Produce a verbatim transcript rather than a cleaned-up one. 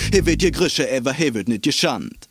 He wird je Grische, ever he wird nicht geschand.